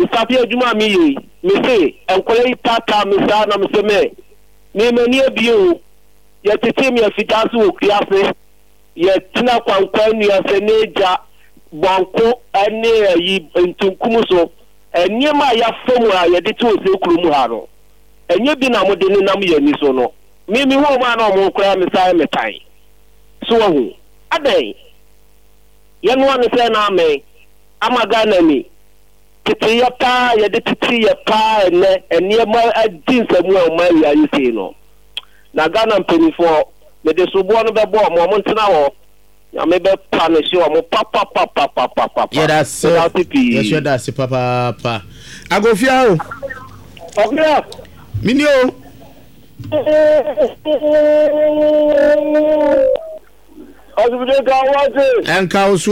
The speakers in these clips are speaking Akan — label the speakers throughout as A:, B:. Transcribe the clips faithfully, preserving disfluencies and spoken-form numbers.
A: Ustafi adwuma mi yi me say enkwale tata me sa na me say me me mani abio ye tete me afita so okriase ye tina kwankwa nuase neja banko ane yi ntunkum so enima ya fomu a ye de to sekuru mu ha no enye bi na mo de ni nam ye ni so no me me ho ma na mo kra me sai me tan so wo adan ye no an say na me amaga na mi tete ya pa ye de tete ya pa ne enema adin samu a ma ya yi sei no na Ghana mpenifo me de so bo no be bo mo mo ntena ho ya me be punish o mo papa papa papa papa
B: yeah that's yes sure that's papa papa agofia o
A: ogria
B: minio
A: Ozude ga waje
B: enka oso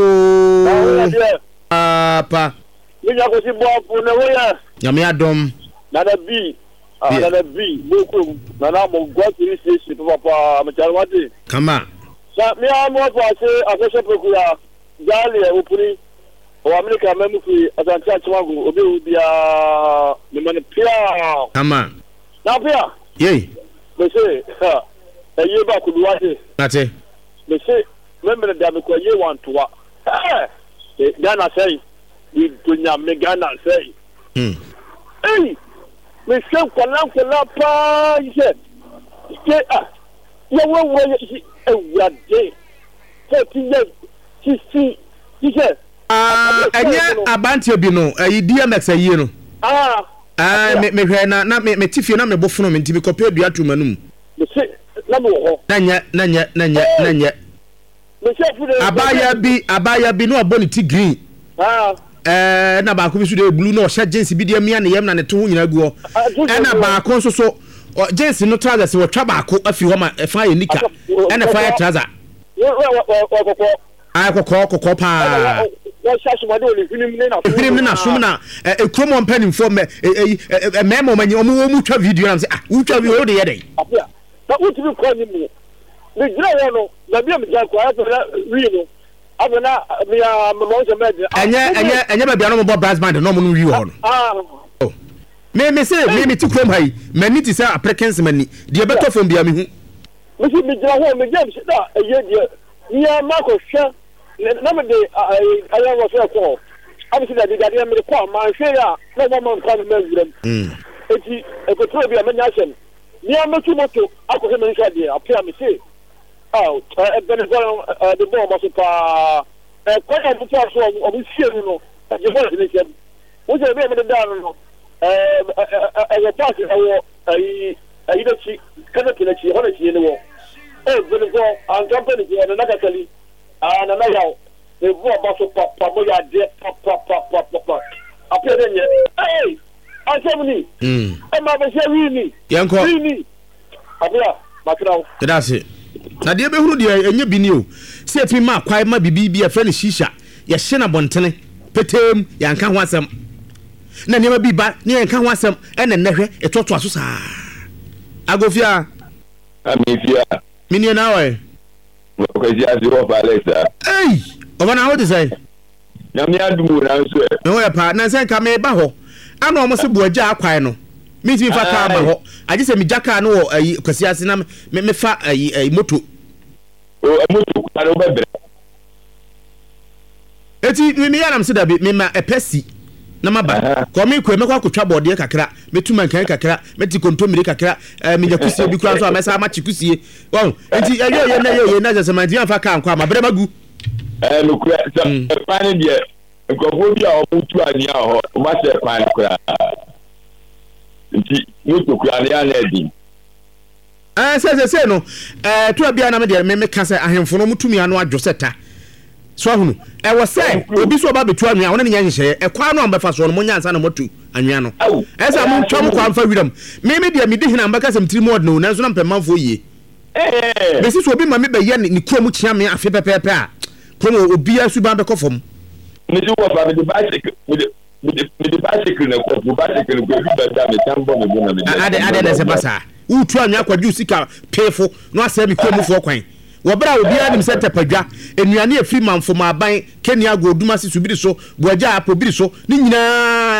B: papa
A: mi ya ko si bo fu ne wo ya
B: nyame adom
A: na da bi ah na da bi bokum na na mo go to station papa me char waje
B: kama
A: sa mi a mo fa se afese pekuya jali e opuri o America memu fi asantia chwangu obi ubia me man pia
B: kama
A: na pia
B: yey
A: me se ha e ye ba ku waje
B: ate
A: me se membre da me ko ye wantoa eh Ghana say we dunya me Ghana say
B: hmm
A: eh me se kwala kwala pa ise ke ah ye wo wo ye ewade thirty years sixty ise
B: ah enye abantie bi no ayi D M X ayi no
A: ah
B: ah me me hwe na na me tifie na me bofono me ntimi kopa dua to manum
A: me se na me ho
B: na nya na nya na nya na nya
A: me se fu de
B: abaya bi abaya bi no aboni ti green
A: ah
B: eh na ba ko bi su de blue no hye jeans bi de amia ne yem na ne to ho nyina guo e na ba ko so so jeans no trouser se wo twa ba ko afi ho ma e fa ye nika e na fa ye trouser ai kokko kokko pa
A: wo shashi mo de o le finim ne na
B: finim ne na sum na e kromo mpanim fo me e memo manyi o mo mu twa video na say ah wo twa video de ye dey
A: apia na wo ti ko ni mu me gira wo no na bia me ja ko ara to wi no abena me ya mo mo se me
B: enye enye enye ba bia no mo bo brass band no mo no wi wo no
A: ah
B: me me say me me ti krom hai mani ti say Africans mani de beto fo bia me hu
A: me si me gira wo me ja me da eye de ya ma ko hwa na me de aya wo so ko abi si da de de me ko ma hwe ya na mo mo kan me wuram
B: mm
A: eti e ko tro bia me nya hye ni ametu moto akose me hwa de apia me say oh e bene go de bo mo so pa e ko ya mu ta so o bi sie ni no je ho ni se wo je be me de da no eh eh eh pass e wo ai ai de chi kana kina chi ho na chi ni wo e bene go an company go na na kali ah na na yawo e bo ba so pa pa mo ya de pa pa pa pa pa apia de nye eh asemni
B: mm
A: e ma be se wi ni
B: yanko
A: wi ni apia makrawo
B: that's na de be huru de enye bi ni o se fi ma kwai ma bibi bi e fe ne shisha ye hye na bontene petem yanka ho asem na ne ma bi ba ne yanka ho asem e ne nehwe etoto aso saa agofia
C: amifia
B: mini na we
C: ko ji aziro fa Alexa
B: eh o na ho de say
C: na me adumu na so e
B: no we pa na say ka me ba ho ana o mo se bo agya akwai no mi ti fa ka ba ho agi se mi jaka no ayi kwasi ase na me me fa ayi ayi moto
C: o moto ka no bebre
B: eti mi ya nam se da bi me ma epesi na maba ko mi ko me kwa kotwa bode kakra metuma nkan kakra meti kontomire kakra mi nyakusie bi kura so amesa ma chikusie won enti ayo ye na ye na je se man ti fa ka anko ma bre magu
C: eh no kura sa pan de nkofo bi a o mutu ani a ho ma se pan kura nti moto kura ne ya na edi
B: eh se se se no eh to bia na me de me me ka se ahemfo no mutumi anu adwoseta so ahunu e wo say obi so ba betu anwia wona ne nya nhye e kwa no ambefa so no mo nyansa na motu anwia no e sa mo twam kwa amfa wiram me me de me de hina ambaka sam tiri mod no nanso na mpemmanfo yie eh be si so obi ma me be ye ne kuo mu chia me afi pepepe a komo obi asu ba be kofom
C: me di wo fa me de bicycle me de me de bicycle na ko bu bicycle ko bi ba da me tambo me bu na me
B: ade ade na se basa utu anwia kwa ju sika pefo no asa me kuo mu fo kwan wobra obi anim se tepadwa enuane afiri manfo ma aban Kenya go oduma si subiri so boagya apobiri so ni nyina